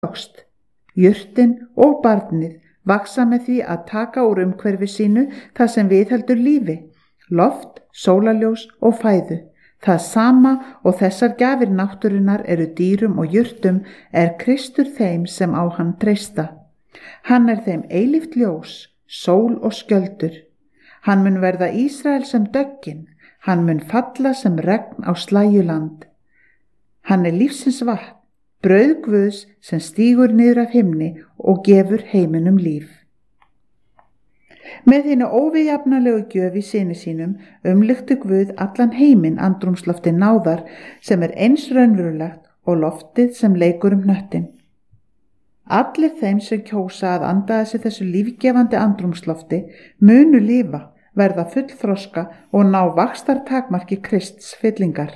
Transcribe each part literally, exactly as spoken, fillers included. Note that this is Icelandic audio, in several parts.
vöxt. Jurtin og barnið vaksa með því að taka úr umhverfi sínu það sem viðheldur lífi, loft, sólarljós og fæðu. Það sama og þessar gjafir náttúrunnar eru dýrum og jurtum er Kristur þeim sem á hann treysta. Hann er þeim eilíft ljós, sól og skjöldur. Hann mun verða Ísrael sem döggin, hann mun falla sem regn á slæjuland. Hann er lífsins vatn, brauð Guðs sem stígur niður af himni og gefur heiminum líf. Með hinu óviðjafnalegu gjöf í syni sínum umlykti Guð allan heiminn andrúmslofti náðar sem er eins raunverulegt og loftið sem leikur um hnöttin. Allir þeim sem kjósa að anda að sér þessu lífgefandi andrúmslofti munu lifa, verða fullþroska og ná vaxtartakmarki Krists fyllingar.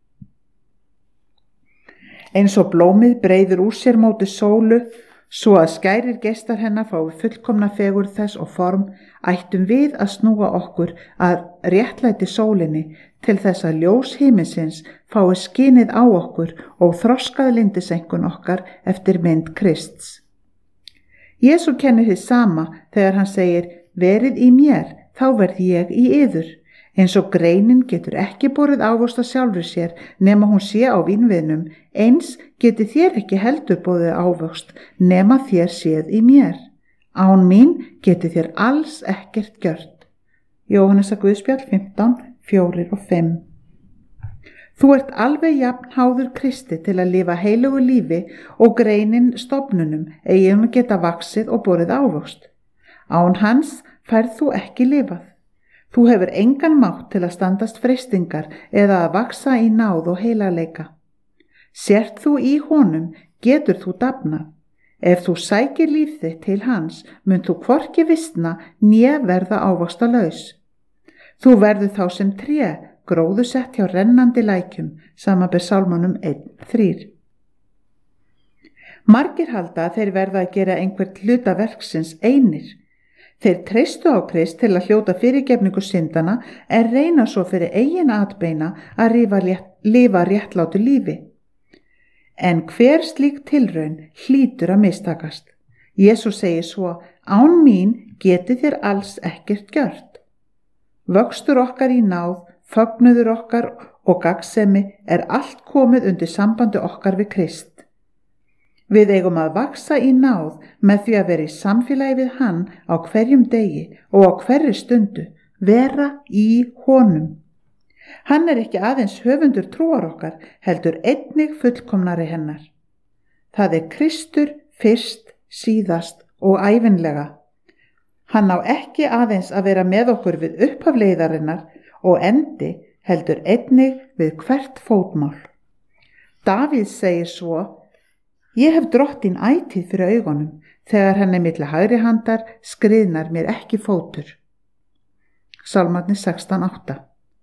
Eins og blómið breiðir úr sér móti sólu, svo að skærir geislar hennar fái fullkomna fegurð þess og form, ættum við að snúa okkur að réttlæti sólinni til þess að ljós himinsins fái skinið á okkur og þroskað lindisenkun okkar eftir mynd Krists. Jesú kennir hið sama þegar hann segir, verið í mér, þá verð ég í yður. Eins og greinin getur ekki borið ávöxt af sjálfri sér nema hún sé á vínviðnum, eins geti þér ekki heldur borið ávöxt nema þér séð í mér. Án mín geti þér alls ekkert gjört. Jóhannesar Guðspjall fimmtán, fjórir og fimm. Þú ert alveg jafn háður Kristi til að lifa heilugu lífi og greinin stofnunum eigi hún geta vaxið og borið ávöxt. Án hans færð þú ekki lifað. Þú hefur engan mátt til að standast freistingar eða að vaksa í náð og heilagleika. Sért þú í honum, getur þú dafnað. Ef þú sækir líf þitt til hans, mun þú hvorki visna né verða ávaxtalaus. Þú verður þá sem tré, gróðusett hjá rennandi lækjum, samanber Sálmunum einn, þrír. Margir halda að þeir verða að gera einhvert hluta verksins einir. Þeir treystu á Krist til að hljóta fyrirgefningu syndana en reyna svo fyrir eigin atbeina að rétt, lifa réttlátu lífi. En hver slík tilraun hlýtur að mistakast. Jesús segir svo, án mín geti þér alls ekkert gjört. Vöxtur okkar í náð, fögnuður okkar og gagnsemi er allt komið undir sambandi okkar við Krist. Við eigum að vaksa í náð með því að vera í samfélagi við hann á hverjum degi og á hverri stundu, vera í honum. Hann er ekki aðeins höfundur trúar okkar, heldur einnig fullkomnari hennar. Það er Kristur fyrst, síðast og ævinlega. Hann á ekki aðeins að vera með okkur við upphafleiðarinnar og endi heldur einnig við hvert fótmál. Davíð segir svo, ég hef drottin ætíð fyrir augunum, þegar henni milli hægri handar skriðnar mér ekki fótur. Sálmarnir sextán, átta.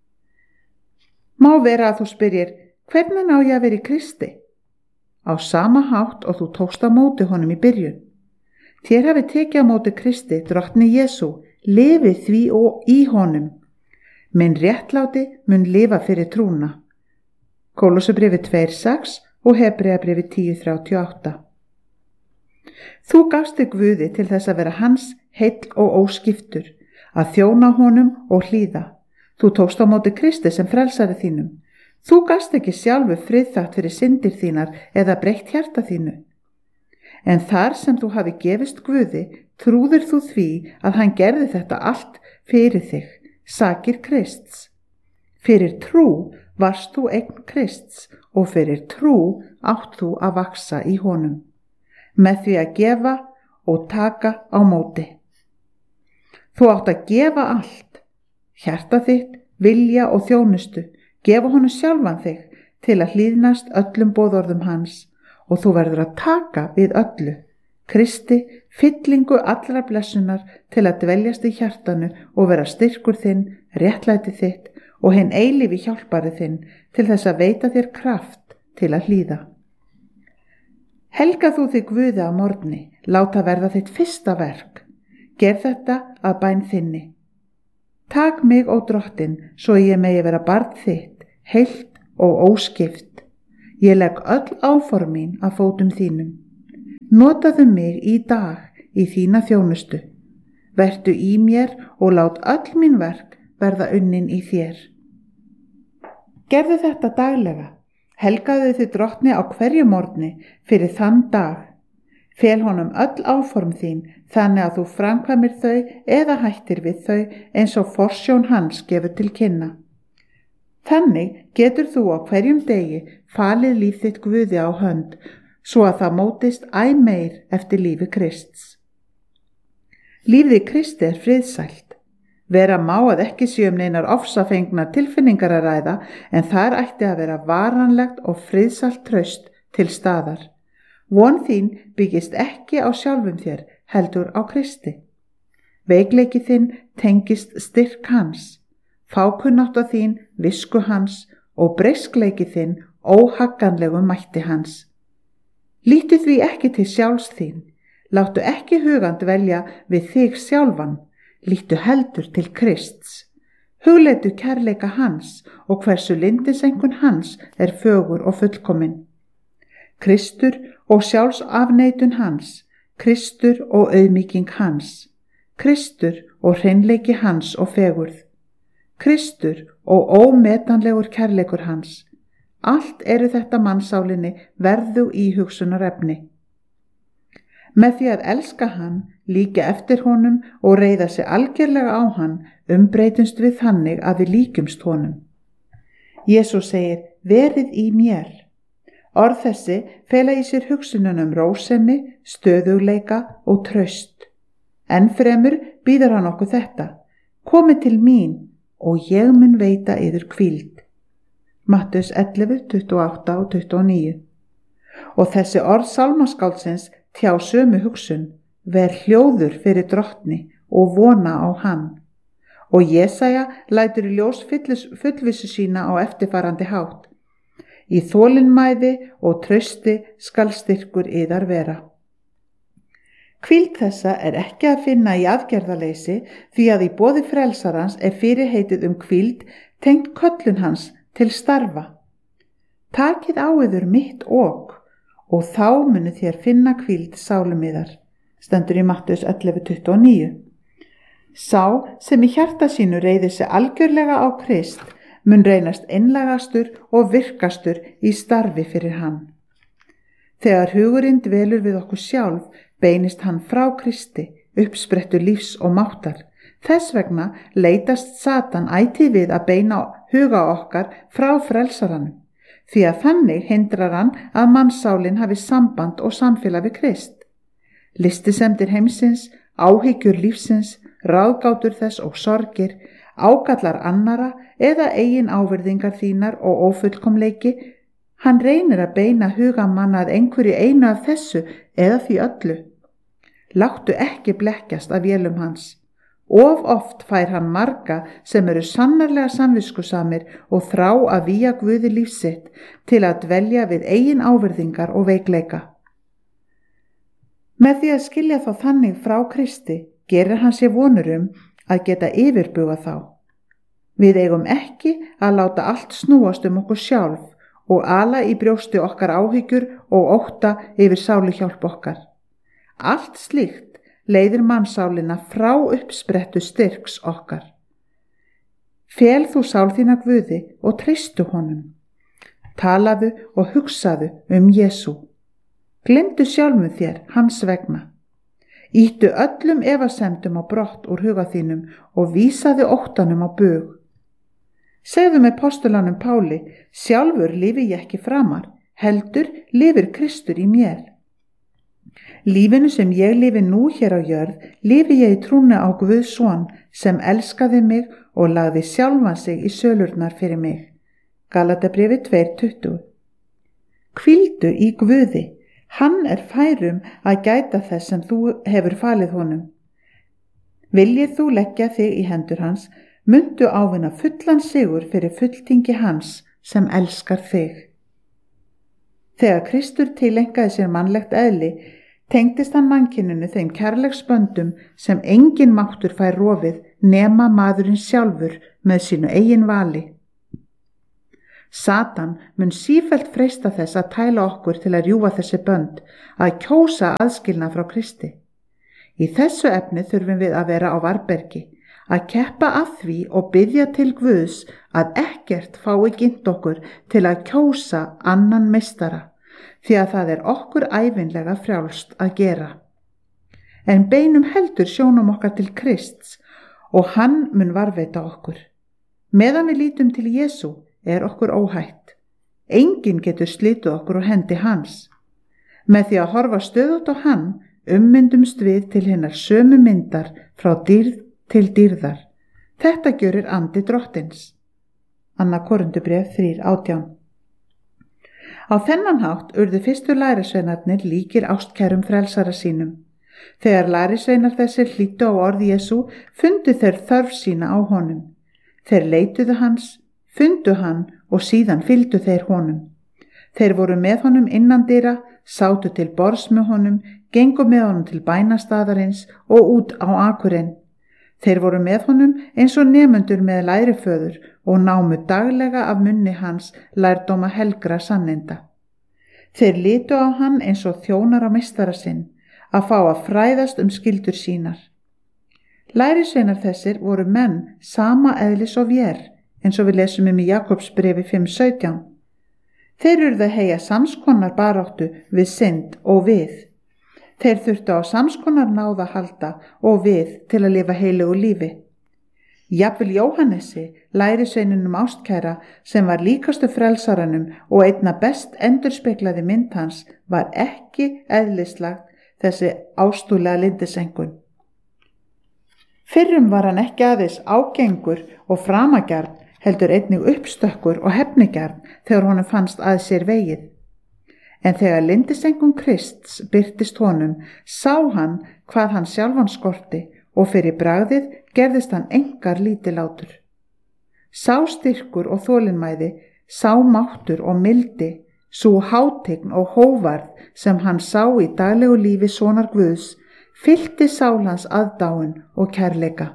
Má vera að þú spyrjir, hvernig á ég að vera í Kristi? Á sama hátt og þú tókst á móti honum í byrjun. Þér hafi tekið á móti Kristi, drottni Jesú, lifið því og í honum. Minn réttláti mun lifa fyrir trúna. Kólossabréfið tvö, sex og Hebreabréfið tíu, þrjátíu og átta. Þú gafst þig Guði til þess að vera hans heill og óskiptur, að þjóna honum og hlýða. Þú tókst á móti Kristi sem frelsari þínum. Þú gafst ekki sjálfur friðþátt fyrir syndir þínar eða breytt hjarta þínu. En þar sem þú hafi gefist Guði, trúðir þú því að hann gerði þetta allt fyrir þig, sakir Krists. Fyrir trú varst þú eign Krists og fyrir trú átt þú að vaksa í honum, með því að gefa og taka á móti. Þú átt að gefa allt, hjarta þitt, vilja og þjónustu, gefa honum sjálfan þig til að hlýðnast öllum boðorðum hans og þú verður að taka við öllu, Kristi, fyllingu allra blessunar til að dveljast í hjartanu og vera styrkur þinn, réttlæti þitt og hinn eilífi hjálpari þinn til þess að veita þér kraft til að hlýða. Helga þú þig Guði að morgni, láta verða þitt fyrsta verk. Gerð þetta að bæn þinni. Tak mig, ó drottin, svo ég megi vera barn þitt, heilt og óskipt. Ég legg öll áform mín að fótum þínum. Notaðu mig í dag í þína þjónustu. Vertu í mér og lát öll mín verk verða unnin í þér. Gerðu þetta daglega. Helgaðu þið drottni á hverju morgni fyrir þann dag. Fel honum öll áform þín þannig að þú framkvæmir þau eða hættir við þau eins og forsjón hans gefur til kynna. Þannig getur þú á hverjum degi falið líf þitt Guði á hönd svo að það mótist æ meir eftir lífi Krists. Lífið Kristi er friðsælt. Vera má að ekki sé um neinar ofsafengnar tilfinningar að ræða en þar ætti að vera varanlegt og friðsælt traust til staðar. Von þín byggist ekki á sjálfum þér, heldur á Kristi. Veikleiki þinn tengist styrk hans, fákunnátta þín visku hans og breiskleiki þinn óhagganlegu mætti hans. Lítu því ekki til sjálfs þín, láttu ekki hugand velja við þig sjálfan, lítu heldur til Krists. Hugleitu kærleika hans og hversu lindiseinkunn hans er fögur og fullkomin. Kristur og sjálfsafneitun hans, Kristur og auðmýking hans, Kristur og hreinleiki hans og fegurð, Kristur og ómetanlegur kærleikur hans. Allt eru þetta mannsálinni verðu íhugsunarefni. Með því að elska hann, líka eftir honum og reiða sig algerlega á hann, umbreytumst við þannig að við líkjumst honum. Jesús segir, verið í mér. Orð þessi fela í sér hugsununum rósemi, stöðugleika og traust. Enn fremur býður hann okkur þetta, komið til mín og ég mun veita yður hvíld. Mattheus ellefu, tuttugu og átta og tuttugu og níu. Og þessi orð sálmaskáldsins tjá sömu hugsun, ver hljóður fyrir drottni og vona á hann. Og Jesaja lætur í ljós fullvissu sína á eftirfarandi hátt. Í þolinmæði og trausti skal styrkur yðar vera. Hvíld þessa er ekki að finna í aðgerðaleysi því að í boði frelsarans er fyrirheitið um hvíld tengt köllun hans til starfa. Takið á yður mitt ok og þá munu þér finna hvíld sálum yðar, stendur í Mattheus ellefu, tuttugu og níu. Sá sem í hjarta sínu reiðir sig algjörlega á Krist mun reynast einlægastur og virkastur í starfi fyrir hann. Þegar hugurinn dvelur við okkur sjálf beinist hann frá Kristi, uppsprettu lífs og máttar. Þess vegna leitast Satan ætíð við að beina huga okkar frá frelsaranum, því að þannig hindrar hann að mannssálin hafi samband og samfélag við Krist. Listisemdir heimsins, áhyggjur lífsins, ráðgátur þess og sorgir, ágallar annara eða eigin ávirðingar þínar og ófullkomleiki, hann reynir að beina huga manna að einhverju einu af þessu eða því öllu. Láttu ekki blekkjast af vélum hans. Of oft fær hann marga sem eru sannarlega samviskusamir og þrá að vígja Guði lífsitt til að dvelja við eigin ávirðingar og veikleika. Með því að skilja þá þannig frá Kristi gerir hann sér vonur um að geta yfirbuga þá. Við eigum ekki að láta allt snúast um okkur sjálf og ala í brjósti okkar áhyggjur og ótta yfir sáluhjálp okkar. Allt slíkt leiðir mannsálina frá uppsprettu styrks okkar. Fel þú sál þína Guði og treystu honum. Talaðu og hugsaðu um Jesú. Gleymdu sjálfum þér hans vegna. Ýttu öllum efasemdum á brott úr huga þínum og vísaðu óttanum á bug. Segðu með postulanum Páli, sjálfur lifi ég ekki framar, heldur lifir Kristur í mér. Lífinu sem ég lifi nú hér á jörð, lifi ég í trúnni á Guðs son sem elskaði mig og lagði sjálfan sig í sölurnar fyrir mig. Galatabréfi tvö tuttugu. Hvíldu í Guði, hann er færum að gæta þess sem þú hefur falið honum. Viljið þú leggja þig í hendur hans, mundu ávinna fullan sigur fyrir fulltingi hans sem elskar þig. Þegar Kristur tilengaði sér mannlegt eðli, tengdist hann mannkyninu þeim kærleiksböndum sem engin máttur fær rofið nema maðurinn sjálfur með sínu eigin vali. Satan mun sífellt freista þess að tæla okkur til að rjúfa þessi bönd, að kjósa aðskilnað frá Kristi. Í þessu efni þurfum við að vera á varðbergi, að keppa að því og biðja til Guðs að ekkert fái gint okkur til að kjósa annan meistara, því að það er okkur ævinlega frjálst að gera. En beinum heldur sjónum okkar til Krists og hann mun varðveita okkur. Meðan við lítum til Jesú er okkur óhætt. Enginn getur slitið okkur úr hendi hans. Með því að horfa stöðugt á hann ummyndumst við til hinnar sömu myndar frá dýrð til dýrðar. Þetta gjörir andi drottins. Annar Korintubréf þrjú átján. Á þennan hátt urðu fyrstu lærisveinarnir líkir ástkærum frelsara sínum. Þegar lærisveinar þessir hlýddu á orð Jesú, fundu þeir þörf sína á honum. Þeir leituðu hans, fundu hann og síðan fylgdu þeir honum. Þeir voru með honum innandyra, sátu til borðs með honum, gengu með honum til bænastaðarins og út á akurinn. Þeir voru með honum eins og nemendur með læriföður og námu daglega af munni hans lærdóma helgra sanninda. Þeir litu á hann eins og þjónar á meistara sinn, að fá að fræðast um skyldur sínar. Lærisveinar þessir voru menn sama eðlis og vér, eins og við lesum um í Jakobsbrefi fimm sautján. Þeir urðu að heyja samskonar baráttu við synd og við. Þeir þurftu á samskonar náð að halda og við til að lifa heilögu lífi. Jafnvel Jóhannesi, lærisveininum ástkæra, sem var líkastu frelsaranum og einna best endurspeglaði mynd hans, var ekki eðlislagt þessi ástúðlega lindisengun. Fyrrum var hann ekki aðeins ágengur og framagjarn, heldur einnig uppstökkur og hefnigjarn þegar honum fannst að sér vegið. En þegar lindisengun Krists birtist honum, sá hann hvað hann sjálfan skorti og fyrir bragðið gerðist hann engar lítilátur. Sá styrkur og þolinmæði, sá máttur og mildi, sú hátign og hóvarð sem hann sá í daglegu lífi sonar Guðs, fyllti sál hans aðdáun og kærleika.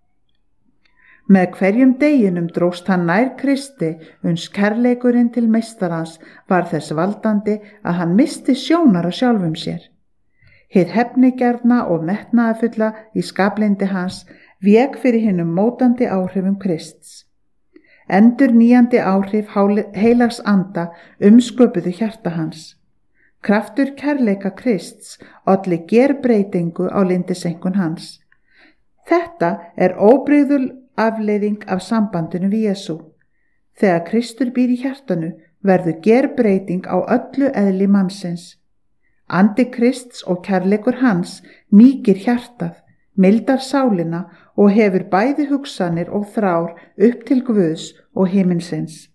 Með hverjum deginum dróst hann nær Kristi, uns kærleikurinn til meistarans var þess valdandi að hann misti sjónar á sjálfum sér. Hið hefnigjarna og metnaðarfulla í skaplindi hans vék fyrir hinum mótandi áhrifum Krists. Endur nýjandi áhrif heilags anda umsköpuðu hjarta hans. Kraftur kærleika Krists olli gerbreytingu á lindisenkun hans. Þetta er óbrigðul afleiðing af sambandinu við Jesú. Þegar Kristur býr í hjartanu verður gerbreyting á öllu eðli mannsins. Andi Krists og kærleikur hans mýkir hjartað, mildar sálina og hefur bæði hugsanir og þrár upp til Guðs og himinsins.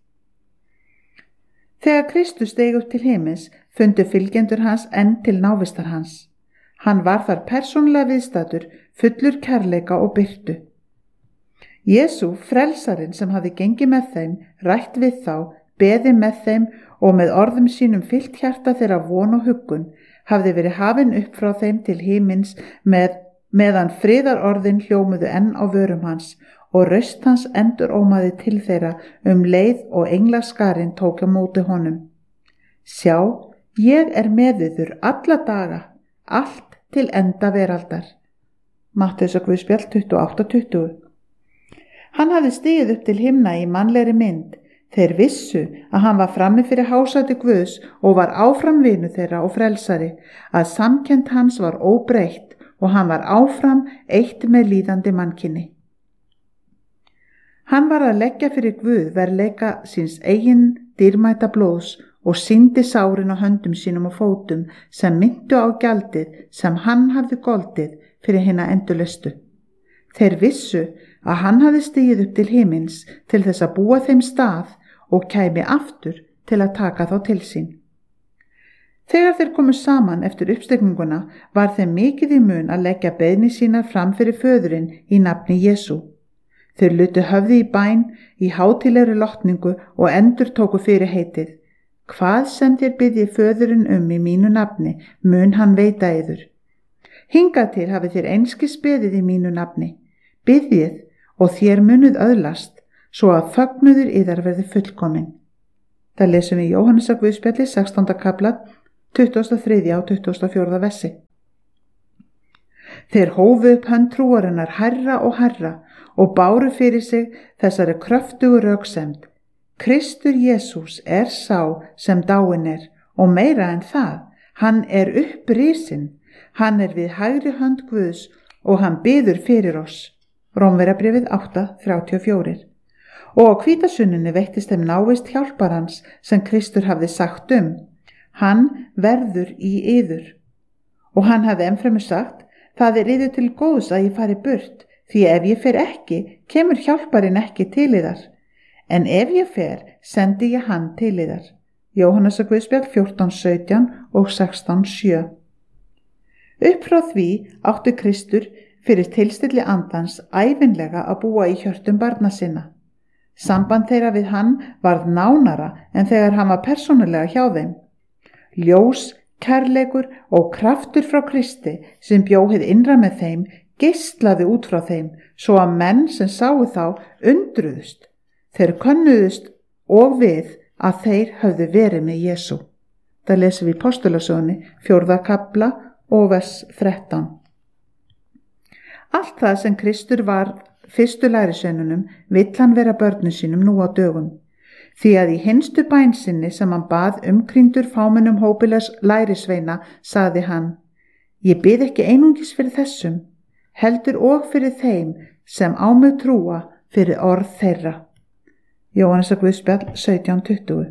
Þegar Kristus steig upp til himins, fundu fylgjendur hans enn til návistar hans. Hann var þar persónlega viðstaddur, fullur kærleika og birtu. Jesú, frelsarinn sem hafði gengið með þeim, rætt við þá, beði með þeim og með orðum sínum fyllt hjarta þeirra von og huggun, hafði verið hafinn upp frá þeim til himins með, meðan friðarorðin hljómuðu enn á vörum hans og raust hans endur ómaði til þeirra um leið og englaskarinn tók á móti honum. Sjá, ég er með yður alla daga, allt til enda veraldar. Matteus og Guðspjall tuttugu og átta tuttugu. Hann hafði stigið upp til himna í mannlegri mynd. Þeir vissu að hann var frammi fyrir hásæti Guðs og var áfram vinu þeirra og frelsari, að samkennd hans var óbreytt og hann var áfram eitt með líðandi mannkyni. Hann var að leggja fyrir Guð verðleika síns eigin dýrmæta blóðs og sýndi sárin á höndum sínum og fótum sem myndu á gjaldið sem hann hafði goldið fyrir hina endurlaustu. Þeir vissu að hann hafði stigið upp til himins til þess að búa þeim stað og kæmi aftur til að taka þá til sín. Þegar þeir komu saman eftir uppstigninguna var þeim mikið í mun að leggja beiðni sínar fram fyrir föðurinn í nafni Jesú. Þeir lutu höfði í bæn í hátíðlegri lotningu og endur tóku fyrir heitið. Hvað sem þér biðji föðurinn um í mínu nafni, mun hann veita yður. Hingað til hafið þér einskis beðið í mínu nafni. Biðjið og þér munuð öðlast, svo að fögnuður yðar verði fullkomin. Það lesum við í Jóhannesar Guðspjalli sextánda kafla tuttugasta og þriðja og tuttugasta og fjórða versi. Þeir hófu upp hönd trúarinnar hærra og hærra og báru fyrir sig þessari kröftugu röksemd. Kristur Jesús er sá sem dáinn er og meira en það, hann er upprisinn, hann er við hægri hönd Guðs og hann biður fyrir oss. Rómverjabréfið átta þrjátíu og fjögur. Og á hvítasunnuninni veittist þeim návist hjálpar hans sem Kristur hafði sagt um. Hann verður í yður. Og hann hafði ennfremur sagt, það er yður til góðs að ég fari burt, því ef ég fer ekki, kemur hjálparinn ekki til yðar. En ef ég fer, sendi ég hann til yðar. Jóhannesar Guðspjall fjórtán sautján og sextán sjö. Upp frá því átti Kristur fyrir tilstilli andans ævinlega að búa í hjörtum barna sinna. Samband þeirra við hann varð nánara en þegar hann var persónulega hjá þeim. Ljós, kærleikur og kraftur frá Kristi sem bjó hið innra með þeim geislaði út frá þeim svo að menn sem sáu þá undruðust. Þeir könnuðust og við að þeir höfðu verið með Jesú. Það lesum við í Postulasögunni fjórða kafla og vers þrettán. Allt það sem Kristur var fyrstu lærisveinunum vill hann vera börnum sínum nú á dögum. Því að í hinstu bæn sinni sem hann bað umkringdur fámennum hópilegs lærisveina sagði hann: Ég bið ekki einungis fyrir þessum, heldur og fyrir þeim sem á mig trúa fyrir orð þeirra. Jóhannesar Guðspjall sautján tuttugu.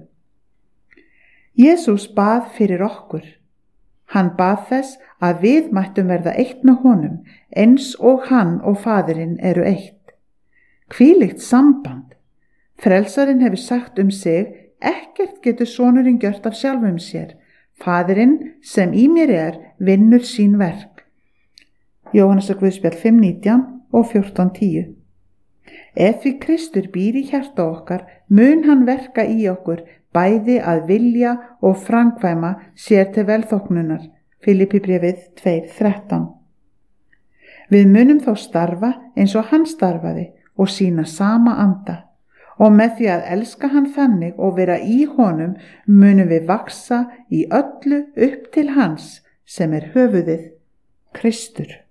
Jesús bað fyrir okkur. Hann bað þess að við mættum verða eitt með honum, eins og hann og Faðirinn eru eitt. Hvílíkt samband! Frelsarinn hefur sagt um sig, ekkert getur sonurinn gjört af sjálfum sér. Faðirinn sem í mér er, vinnur sín verk. Jóhannesar Guðspjall fimm nítján og fjórtán tíu. Ef því Kristur býr í hjarta okkar, mun hann verka í okkur, bæði að vilja og framkvæma sér til velþóknunar. Filippíbréfið tvö þrettán. Við munum þá starfa eins og hann starfaði og sína sama anda. Og með því að elska hann þannig og vera í honum munum við vaksa í öllu upp til hans sem er höfuðið, Kristur.